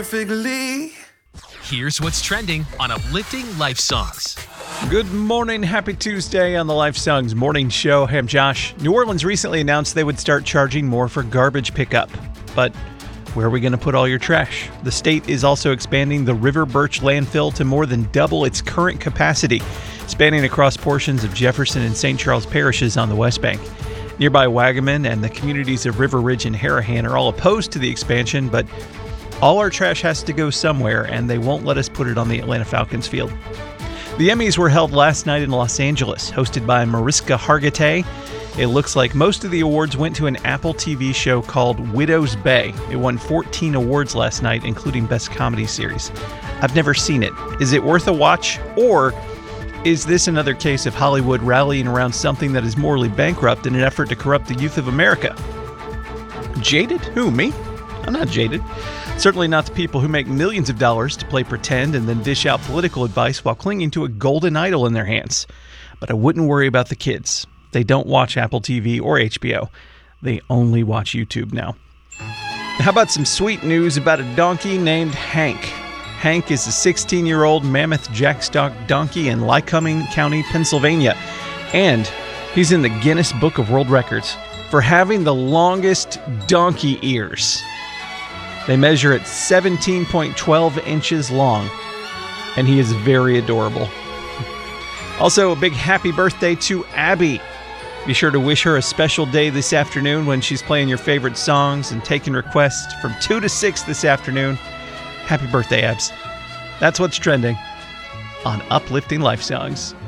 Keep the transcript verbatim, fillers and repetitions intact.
Perfectly. Here's what's trending on Uplifting Life Songs. Good morning. Happy Tuesday on the Life Songs Morning Show. Hey, I'm Josh. New Orleans recently announced they would start charging more for garbage pickup. But where are we going to put all your trash? The state is also expanding the River Birch landfill to more than double its current capacity, spanning across portions of Jefferson and Saint Charles parishes on the West Bank. Nearby Wagaman and the communities of River Ridge and Harahan are all opposed to the expansion, but all our trash has to go somewhere, and they won't let us put it on the Atlanta Falcons field. The Emmys were held last night in Los Angeles, hosted by Mariska Hargitay. It looks like most of the awards went to an Apple T V show called Widow's Bay. It won fourteen awards last night, including Best Comedy Series. I've never seen it. Is it worth a watch, or is this another case of Hollywood rallying around something that is morally bankrupt in an effort to corrupt the youth of America? Jaded? Who, me? I'm not jaded. Certainly not the people who make millions of dollars to play pretend and then dish out political advice while clinging to a golden idol in their hands. But I wouldn't worry about the kids. They don't watch Apple T V or H B O. They only watch YouTube now. How about some sweet news about a donkey named Hank? Hank is a sixteen-year-old mammoth jackstock donkey in Lycoming County, Pennsylvania. And he's in the Guinness Book of World Records for having the longest donkey ears. They measure at seventeen point one two inches long, and he is very adorable. Also, a big happy birthday to Abby. Be sure to wish her a special day this afternoon when she's playing your favorite songs and taking requests from two to six this afternoon. Happy birthday, Abs. That's what's trending on Uplifting Life Songs.